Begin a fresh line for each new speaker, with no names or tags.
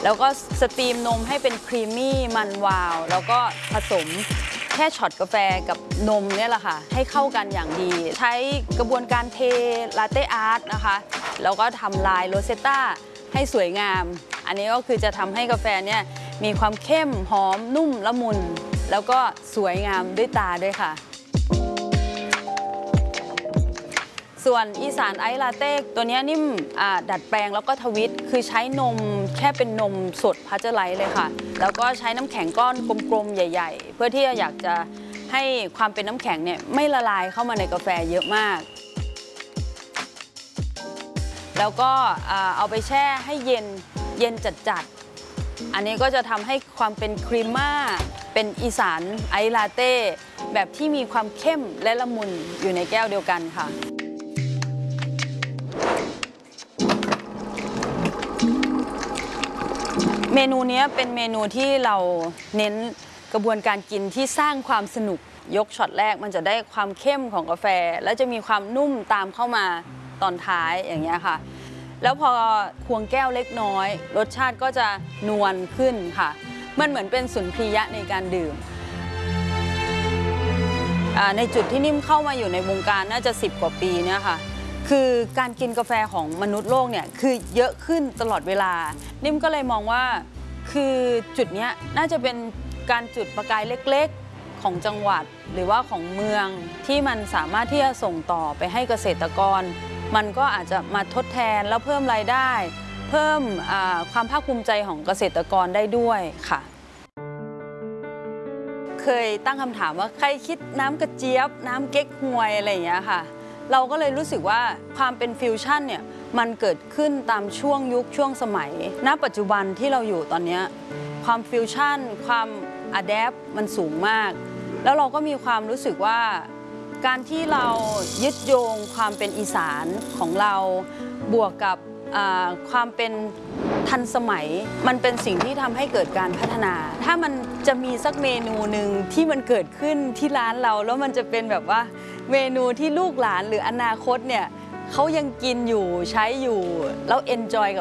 แล้วก็สตรีมนมให้เป็นครีมมี่มันวาวแล้วก็ผสมแค่ช็อตกาแฟกับนมเนี่ยแหละค่ะให้เข้ากันอย่างดีใช้กระบวนการเทลาเต้อาร์ตนะคะแล้วก็ทำลายโรเซตต้าให้สวยงามอันนี้ก็คือจะทำให้กาแฟเนี่ยมีความเข้มหอมนุ่มละมุนแล้วก็สวยงามด้วยตาด้วยค่ะส่วนอีสานไอซ์ลาเต้ตัวนี้นิ่มดัดแปลงแล้วก็ทวิตคือใช้นมแค่เป็นนมสดพาสเจอร์ไลซ์เลยค่ะแล้วก็ใช้น้ำแข็งก้อนกลมๆใหญ่ๆเพื่อที่อยากจะให้ความเป็นน้ำแข็งเนี่ยไม่ละลายเข้ามาในกาแฟเยอะมากแล้วก็เอาไปแช่ให้เย็นจัดๆอันนี้ก็จะทำให้ความเป็นครีมม่าเป็นอีสานไอซ์ลาเต้แบบที่มีความเข้มและละมุนอยู่ในแก้วเดียวกันค่ะเมนูนี้เป็นเมนูที่เราเน้นกระบวนการกินที่สร้างความสนุกยกช็อตแรกมันจะได้ความเข้มของกาแฟแล้วจะมีความนุ่มตามเข้ามาตอนท้ายอย่างเงี้ยค่ะแล้วพอควงแก้วเล็กน้อยรสชาติก็จะนวลขึ้นค่ะมันเหมือนเป็นสุนทรียะในการดื่มในจุดที่นิ่มเข้ามาอยู่ในวงการน่าจะ10 กว่าปีเนี่ยค่ะคือการกินกาแฟของมนุษย์โลกเนี่ยคือเยอะขึ้นตลอดเวลานิ่มก็เลยมองว่าคือจุดนี้น่าจะเป็นการจุดประกายเล็กๆของจังหวัดหรือว่าของเมืองที่มันสามารถที่จะส่งต่อไปให้เกษตรกรมันก็อาจจะมาทดแทนแล้วเพิ่มรายได้เพิ่มความภาคภูมิใจของเกษตรกรได้ด้วยค่ะเคยตั้งคำถามว่าใครคิดน้ำกระเจี๊ยบน้ำเก๊กฮวยอะไรอย่างเงี้ยค่ะเราก็เลยรู้สึกว่าความเป็นฟิวชั่นเนี่ยมันเกิดขึ้นตามช่วงยุคช่วงสมัยณปัจจุบันที่เราอยู่ตอนนี้ความฟิวชั่นความอะแดปมันสูงมากแล้วเราก็มีความรู้สึกว่าการที่เรายึดโยงความเป็นอีสานของเราบวกกับความเป็นทันสมัยมันเป็นสิ่งที่ทำให้เกิดการพัฒนาถ้ามันจะมีสักเมนูหนึ่งที่มันเกิดขึ้นที่ร้านเราแล้วมันจะเป็นแบบว่าเมนูที่ลูกหลานหรืออนาคตเนี่ยเขายังกินอยู่ใช้อยู่แล้วเอนจอยกับ